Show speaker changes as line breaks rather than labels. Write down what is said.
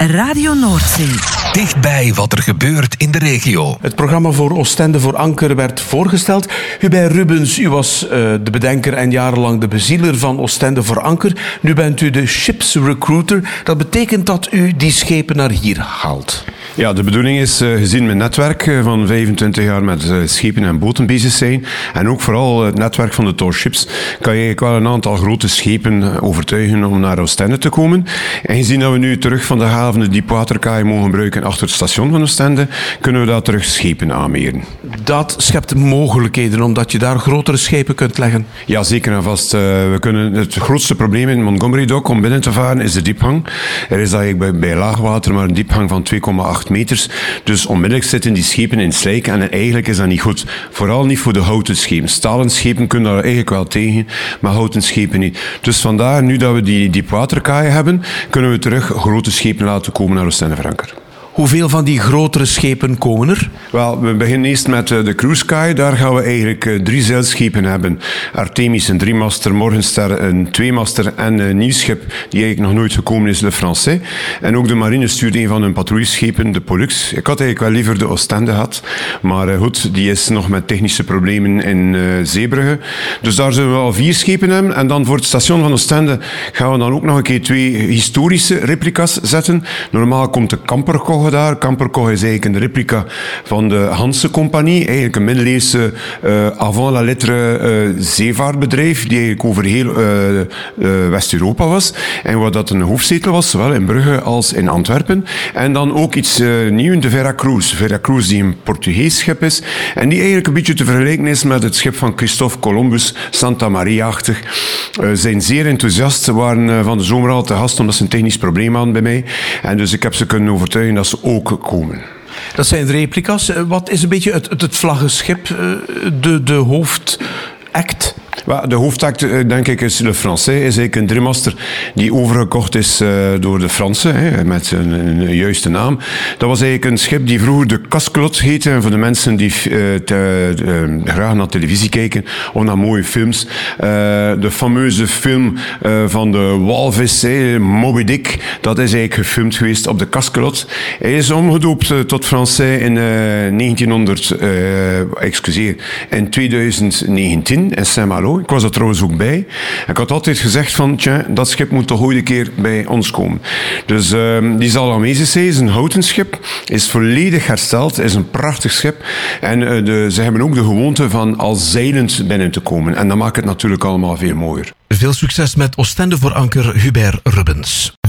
Radio Noordzee.
Dichtbij wat er gebeurt in de regio.
Het programma voor Oostende voor Anker werd voorgesteld. Hubert Rubens, u was de bedenker en jarenlang de bezieler van Oostende voor Anker. Nu bent u de ships recruiter. Dat betekent dat u die schepen naar hier haalt.
Ja, de bedoeling is, gezien mijn netwerk van 25 jaar met schepen en boten bezig zijn, en ook vooral het netwerk van de Tall Ships, kan je eigenlijk wel een aantal grote schepen overtuigen om naar Oostende te komen. En gezien dat we nu terug van de haven de diepwaterkaai mogen gebruiken achter het station van Oostende, kunnen we daar terug schepen aanmeren.
Dat schept mogelijkheden, omdat je daar grotere schepen kunt leggen.
Ja, zeker en vast. We kunnen het grootste probleem in Montgomery Dock om binnen te varen is de diepgang. Er is eigenlijk bij laagwater maar een diepgang van 2,8 meters. Dus onmiddellijk zitten die schepen in slijk en eigenlijk is dat niet goed. Vooral niet voor de houten schepen. Stalen schepen kunnen daar eigenlijk wel tegen, maar houten schepen niet. Dus vandaar, nu dat we die diepwaterkaaien hebben, kunnen we terug grote schepen laten komen naar Oostende voor Anker.
Hoeveel van die grotere schepen komen er?
Wel, we beginnen eerst met de cruisekaai. Daar gaan we eigenlijk 3 zeilschepen hebben. Artemis, een 3-master, Morgenster, een 2-master en een nieuw schip die eigenlijk nog nooit gekomen is, Le Français. En ook de marine stuurt een van hun patrouilleschepen, de Pollux. Ik had eigenlijk wel liever de Oostende gehad, maar goed, die is nog met technische problemen in Zeebrugge. Dus daar zullen we al 4 schepen hebben. En dan voor het station van Oostende gaan we dan ook nog een keer 2 historische replica's zetten. Normaal komt de Kamperkoch daar. Kamperkoch is eigenlijk een replica van de Hanse Compagnie, eigenlijk een middeleeuwse avant la lettre zeevaartbedrijf die eigenlijk over heel West-Europa was en waar dat een hoofdzetel was, zowel in Brugge als in Antwerpen. En dan ook iets nieuws, de Veracruz. Veracruz die een Portugees schip is en die eigenlijk een beetje te vergelijken is met het schip van Christophe Columbus, Santa Maria-achtig. Zijn zeer enthousiast, waren van de zomer al te gast omdat ze een technisch probleem hadden bij mij. En dus ik heb ze kunnen overtuigen dat ze ook komen.
Dat zijn de replica's. Wat is een beetje het vlaggenschip, de hoofdact?
De hoofdact, denk ik, is Le Français. Is eigenlijk een 3-master die overgekocht is door de Fransen, met een juiste naam. Dat was eigenlijk een schip die vroeger de Casquelot heette. En voor de mensen die graag naar televisie kijken of naar mooie films. De fameuze film van de walvis, Moby Dick, dat is eigenlijk gefilmd geweest op de Casquelot. Hij is omgedoopt tot Français in 2019 in Saint-Malo. Ik was er trouwens ook bij. Ik had altijd gezegd van, dat schip moet toch ooit een keer bij ons komen. Dus die zal aanwezig zijn. Het is een houten schip. Is volledig hersteld. Het is een prachtig schip. En ze hebben ook de gewoonte van al zeilend binnen te komen. En dat maakt het natuurlijk allemaal veel mooier.
Veel succes met Oostende voor Anker, Hubert Rubens.